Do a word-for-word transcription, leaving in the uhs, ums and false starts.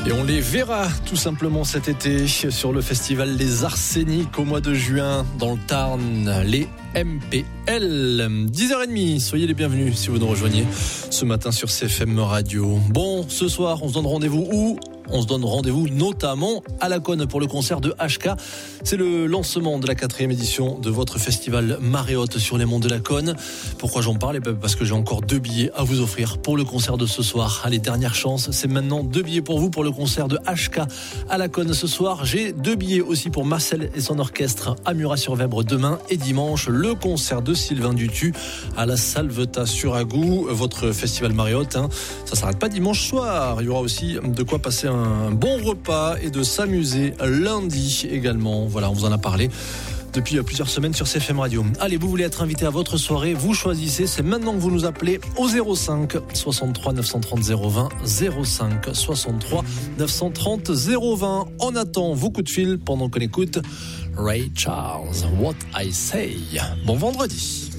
Et on les verra tout simplement cet été sur le festival des Arséniques au mois de juin dans le Tarn, les M P L. dix heures trente, soyez les bienvenus si vous nous rejoignez ce matin sur C F M Radio. Bon, ce soir, on se donne rendez-vous où ? On se donne rendez-vous notamment à la Cône pour le concert de H K. C'est le lancement de la quatrième édition de votre festival Marée Haute sur les monts de la Cône. Pourquoi j'en parle ? Parce que j'ai encore deux billets à vous offrir pour le concert de ce soir. Allez, dernière chance, c'est maintenant deux billets pour vous pour le concert de H K à la Cône ce soir. J'ai deux billets aussi pour Marcel et son orchestre à Murat-sur-Vèbre demain et dimanche. Le concert de Sylvain Dutu à la Salvetat-sur-Agou. Votre festival Marée Haute, hein, ça s'arrête pas dimanche soir. Il y aura aussi de quoi passer un un bon repas et de s'amuser lundi également. Voilà, on vous en a parlé depuis plusieurs semaines sur C F M Radio. Allez, vous voulez être invité à votre soirée, vous choisissez, c'est maintenant que vous nous appelez au zéro cinq soixante-trois neuf cent trente zéro vingt, zéro cinq soixante-trois neuf cent trente zéro vingt. On attend vos coups de fil pendant qu'on écoute Ray Charles, What I Say. Bon vendredi.